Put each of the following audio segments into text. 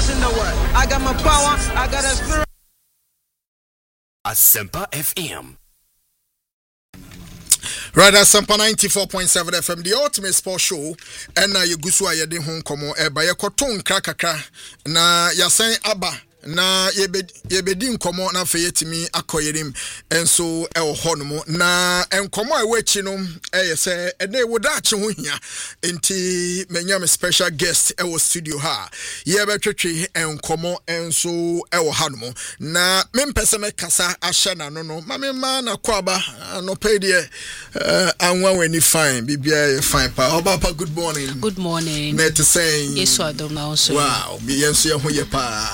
trust in the word. I got my power, I got a spirit. Asempa FM. Right, Asempa 94.7 FM, the ultimate sports show. And now you go to a home como by a cotton cracker. Na yasen Abba. Na yebedi nkomo na feyetimi akoyerim enso e honomo na enkomo a wechi no se ene wodache ho hia enti menya me special guest e studio ha ye betwetwe enkomo enso e hanomo na mempese me kasa ahye na no no mame ma na kwaba no pedie anwa weni fine bibia fine pa oba good morning net saying yes so adom na so wow bi yenso ye ho ye pa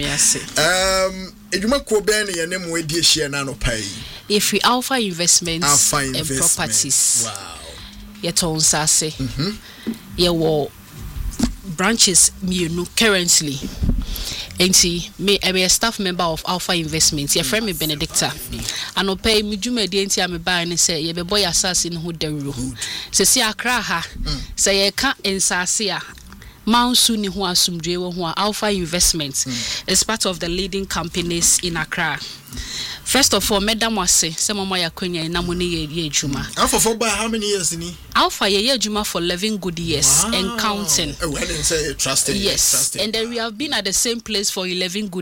Ejuma ko ben ye ne mo edi ehia na no pai. If we Alpha Investments and Properties. Wow. Ye ton sase. Ye wo branches mienu currently. Enti me am a staff member of Alpha Investments. Your friend me Benedicta. Ano pay me dwumadi enti am ba ne say ye be boy assassin ho dawro. Se si akra ha. Say ye ka ensase a Mansu ni ho asumdwe wo ho Alpha Investments is part of the leading companies in Accra. First of all, Madam Wase, some of my akwenya na mo ne ye adwuma. Alpha for by how many years ni? Alpha ye adwuma for 11 good years and counting. Well, say trusted. Yes, trusted. And then we have been at the same place for 11 good